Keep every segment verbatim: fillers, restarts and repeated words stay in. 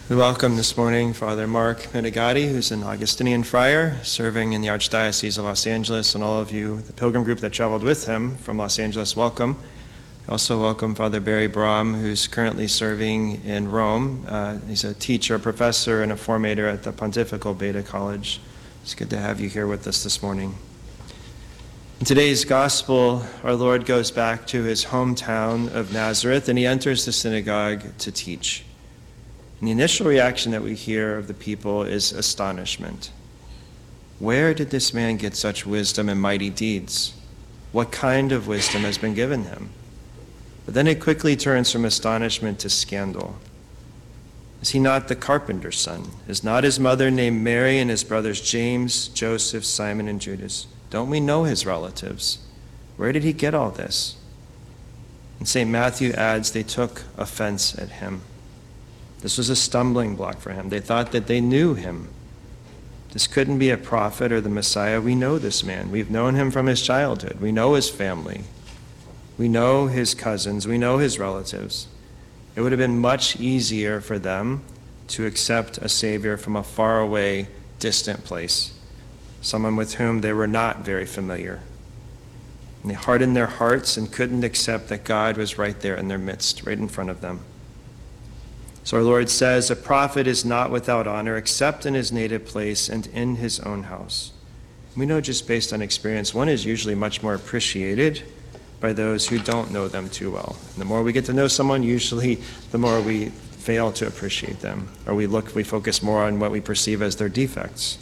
We welcome this morning Father Mark Medigatti, who's an Augustinian friar serving in the Archdiocese of Los Angeles, and all of you, the pilgrim group that traveled with him from Los Angeles, welcome. We also welcome Father Barry Brahm, who's currently serving in Rome. Uh, he's a teacher, a professor, and a formator at the Pontifical Beta College. It's good to have you here with us this morning. In today's gospel, our Lord goes back to his hometown of Nazareth, and he enters the synagogue to teach. And the initial reaction that we hear of the people is astonishment. Where did this man get such wisdom and mighty deeds? What kind of wisdom has been given him? But then it quickly turns from astonishment to scandal. Is he not the carpenter's son? Is not his mother named Mary and his brothers James, Joseph, Simon, and Judas? Don't we know his relatives? Where did he get all this? And Saint Matthew adds, they took offense at him. This was a stumbling block for him. They thought that they knew him. This couldn't be a prophet or the Messiah. We know this man. We've known him from his childhood. We know his family. We know his cousins. We know his relatives. It would have been much easier for them to accept a Savior from a faraway, distant place, someone with whom they were not very familiar. And they hardened their hearts and couldn't accept that God was right there in their midst, right in front of them. So our Lord says, a prophet is not without honor except in his native place and in his own house. We know just based on experience, one is usually much more appreciated by those who don't know them too well. And the more we get to know someone, usually the more we fail to appreciate them, or we look, we focus more on what we perceive as their defects.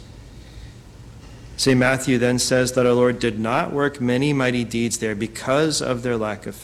Saint Matthew then says that our Lord did not work many mighty deeds there because of their lack of